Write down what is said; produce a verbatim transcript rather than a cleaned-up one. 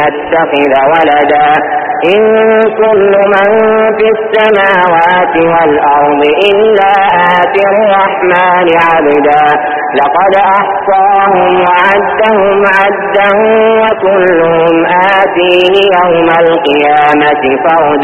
يتخذ ولدا إن كل من في السماوات والأرض إلا آتي الرحمن عبدا لقد أحصاهم وعدهم عدا وكلهم آتيه يوم القيامة فردا.